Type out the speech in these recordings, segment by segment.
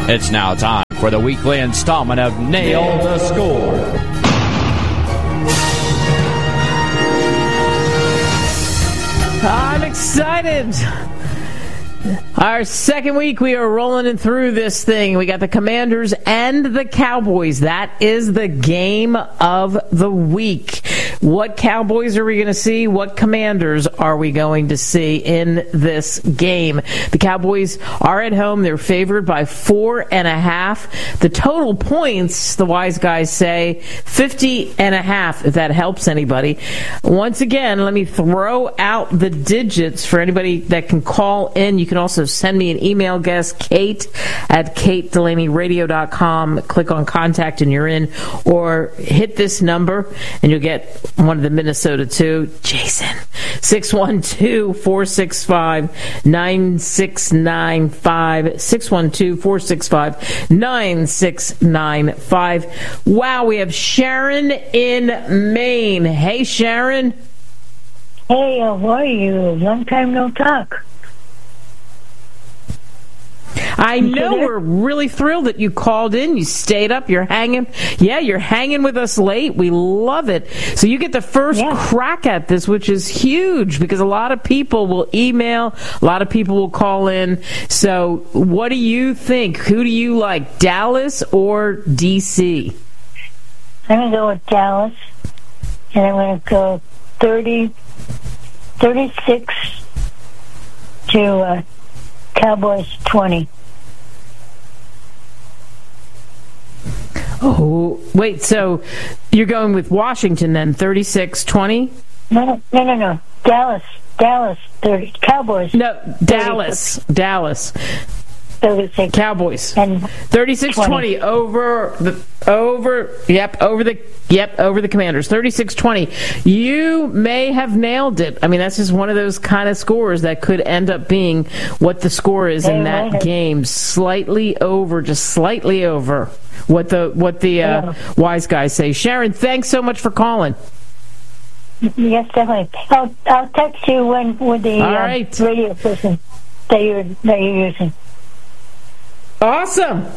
It's now time for the weekly installment of Nail the Score. I'm excited. Our second week, we are rolling through this thing. We got the Commanders and the Cowboys. That is the game of the week. What Cowboys are we going to see? What Commanders are we going to see in this game? The Cowboys are at home. They're favored by 4.5. The total points, the wise guys say, 50.5, if that helps anybody. Once again, let me throw out the digits for anybody that can call in. You can also send me an email, guest, Kate at KateDelaneyRadio.com. Click on contact and you're in. Or hit this number and you'll get one of the Minnesota 2, Jason. 612-465-9695. 612-465-9695. Wow, we have Sharon in Maine. Hey, Sharon. Hey, how are you? Long time no talk. I know we're really thrilled that you called in. You stayed up. You're hanging. Yeah, you're hanging with us late. We love it. So you get the first crack at this, which is huge because a lot of people will email. A lot of people will call in. So what do you think? Who do you like, Dallas or D.C.? I'm going to go with Dallas. And I'm going to go 36 to Cowboys 20. Oh, wait, so you're going with Washington then, 36-20? No. Dallas, 30. Cowboys. No, Dallas. 36. Cowboys. And 36-20 over the Commanders. 36-20. You may have nailed it. I mean, that's just one of those kind of scores that could end up being what the score is in that game. Slightly over what the wise guys say. Sharon, thanks so much for calling. Yes, definitely. I'll text you with the radio person that you're using. Awesome.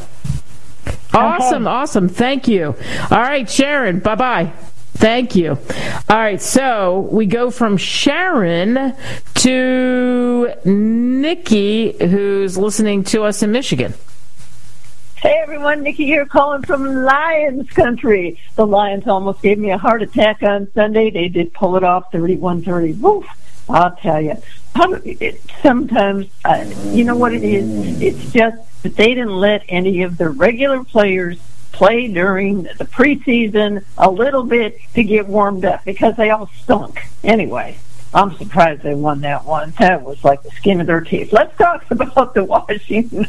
Thank you. All right, Sharon, bye-bye. Thank you. All right, so we go from Sharon to Nikki, who's listening to us in Michigan. Hey, everyone. Nikki here calling from Lions country. The Lions almost gave me a heart attack on Sunday. They did pull it off, 31-30. Woof, I'll tell you. Sometimes, you know what it is? It's just that they didn't let any of the regular players play during the preseason a little bit to get warmed up because they all stunk. Anyway, I'm surprised they won that one. That was like the skin of their teeth. Let's talk about the Washington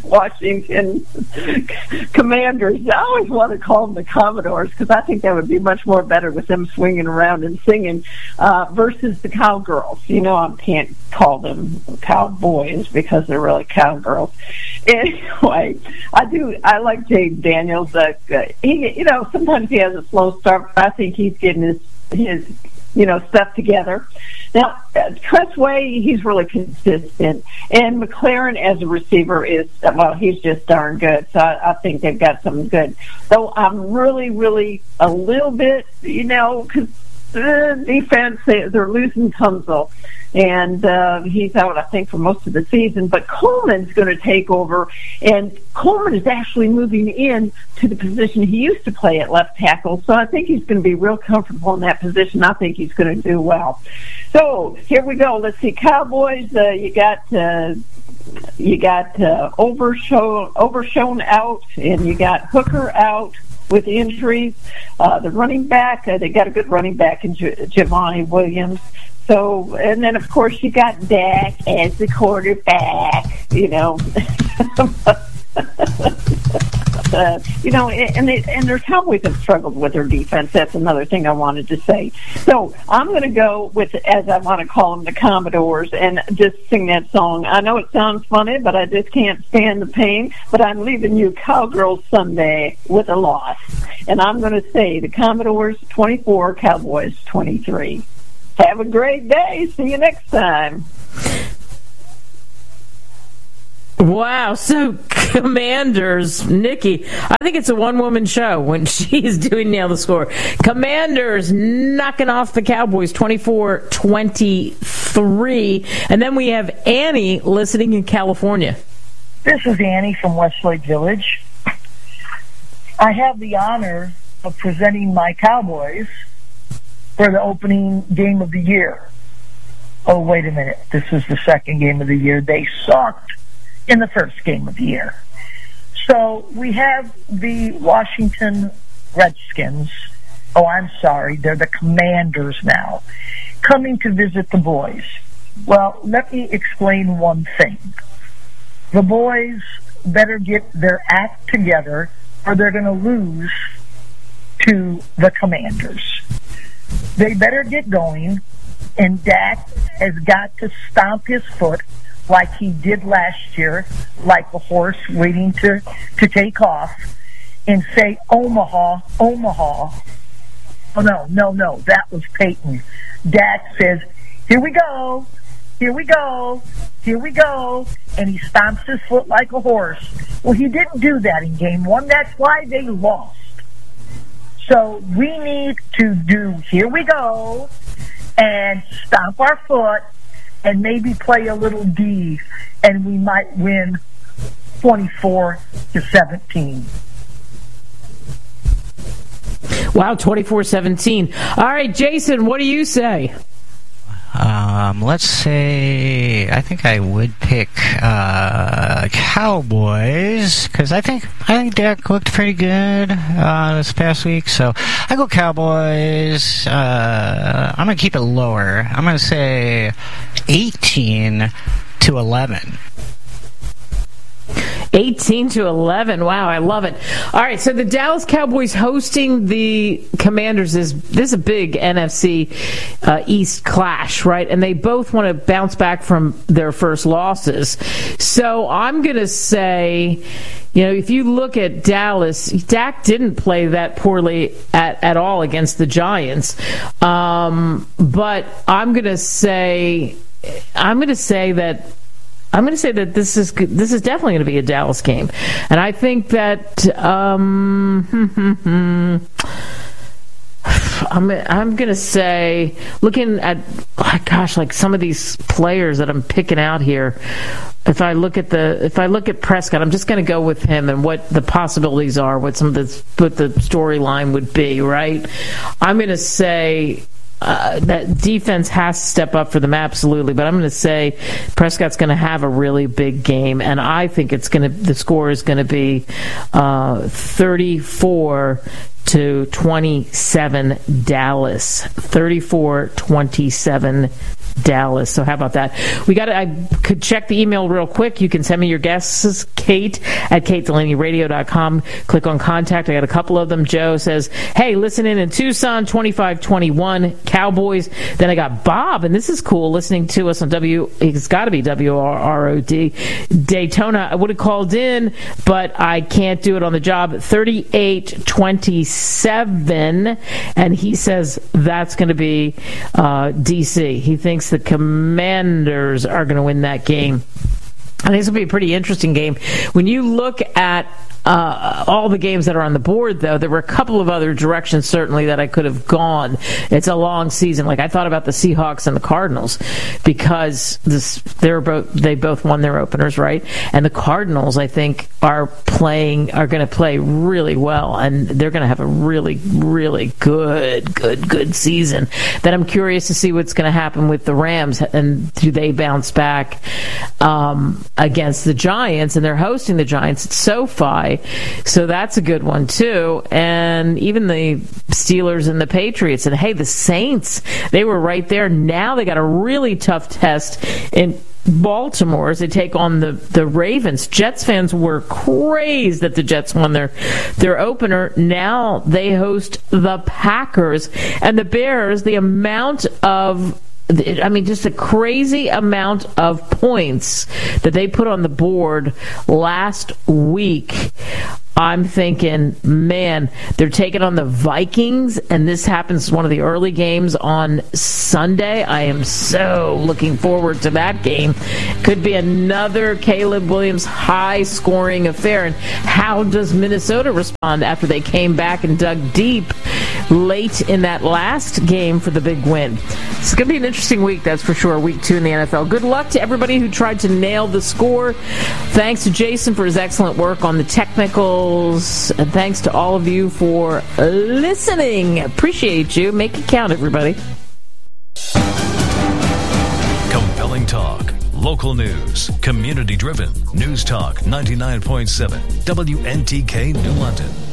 Commanders. I always want to call them the Commodores because I think that would be much more better with them swinging around and singing versus the Cowgirls. You know, I can't call them Cowboys because they're really Cowgirls. Anyway, I like Jayden Daniels. Sometimes he has a slow start, but I think he's getting his stuff together. Now, Chris Way, he's really consistent. And McLaren as a receiver he's just darn good. So I think they've got something good. Though I'm really, really a little bit, because the defense, they're losing Tunzel. And he's out, I think, for most of the season. But Coleman's going to take over, and Coleman is actually moving in to the position he used to play at left tackle. So I think he's going to be real comfortable in that position. I think he's going to do well. So here we go. Let's see, Cowboys. You got Overshone out, and you got Hooker out with injuries. The running back, they got a good running back in Javonte Williams. So, and then of course you got Dak as the quarterback, and their Cowboys have struggled with their defense. That's another thing I wanted to say. So I'm going to go with, as I want to call them, the Commodores, and just sing that song. I know it sounds funny, but I just can't stand the pain. But I'm leaving you Cowgirls Sunday with a loss. And I'm going to say the Commodores 24, Cowboys 23. Have a great day. See you next time. Wow, so Commanders, Nikki, I think it's a one-woman show when she's doing Nail the Score. Commanders knocking off the Cowboys 24-23. And then we have Annie listening in California. This is Annie from Westlake Village. I have the honor of presenting my Cowboys for the opening game of the year. Oh, wait a minute. This is the second game of the year. They sucked in the first game of the year. So we have the Washington Redskins. Oh, I'm sorry. They're the Commanders now, coming to visit the boys. Well, let me explain one thing. The boys better get their act together or they're going to lose to the Commanders. They better get going, and Dak has got to stomp his foot like he did last year, like a horse waiting to take off, and say, Omaha, Omaha. Oh, no, that was Peyton. Dak says, here we go, here we go, here we go, and he stomps his foot like a horse. Well, he didn't do that in game one. That's why they lost. So we need to do, here we go, and stomp our foot, and maybe play a little D, and we might win 24-17. Wow, 24-17. All right, Jason, what do you say? Let's say I think I would pick Cowboys because I think Dak looked pretty good this past week. So I go Cowboys. I'm gonna keep it lower. I'm gonna say 18-11. 18-11. Wow, I love it. All right, so the Dallas Cowboys hosting the Commanders this is a big NFC East clash, right? And they both want to bounce back from their first losses. So I'm going to say, if you look at Dallas, Dak didn't play that poorly at all against the Giants. But I'm going to say that this is definitely going to be a Dallas game, and I think that I'm going to say, looking at like some of these players that I'm picking out here. If I look at Prescott, I'm just going to go with him and what the possibilities are, what the storyline would be. Right, I'm going to say. That defense has to step up for them, absolutely. But I'm going to say Prescott's going to have a really big game, and I think the score is going to be 34-27 Dallas. 34-27 Dallas. So how about that? I could check the email real quick. You can send me your guesses, Kate at KateDelaneyRadio.com. Click on contact. I got a couple of them. Joe says, hey, listen in Tucson, 25-21 Cowboys. Then I got Bob, and this is cool, listening to us on it's got to be WROD Daytona. I would have called in, but I can't do it on the job. 38-27, and he says that's going to be DC. He thinks the Commanders are going to win that game. I think this will be a pretty interesting game. When you look at all the games that are on the board, though, there were a couple of other directions certainly that I could have gone. It's a long season. Like I thought about the Seahawks and the Cardinals because they both won their openers, right? And the Cardinals, I think, are going to play really well, and they're going to have a really, really good season. Then I'm curious to see what's going to happen with the Rams, and do they bounce back against the Giants? And they're hosting the Giants at SoFi. So that's a good one, too. And even the Steelers and the Patriots. And, hey, the Saints, they were right there. Now they got a really tough test in Baltimore as they take on the Ravens. Jets fans were crazed that the Jets won their opener. Now they host the Packers. And the Bears, the amount of just a crazy amount of points that they put on the board last week. I'm thinking, man, they're taking on the Vikings, and this happens one of the early games on Sunday. I am so looking forward to that game. Could be another Caleb Williams high-scoring affair. And how does Minnesota respond after they came back and dug deep late in that last game for the big win? It's going to be an interesting week, that's for sure, week 2 in the NFL. Good luck to everybody who tried to nail the score. Thanks to Jason for his excellent work on the technicals. And thanks to all of you for listening. Appreciate you. Make it count, everybody. Compelling talk, local news, community-driven. News Talk 99.7, WNTK New London.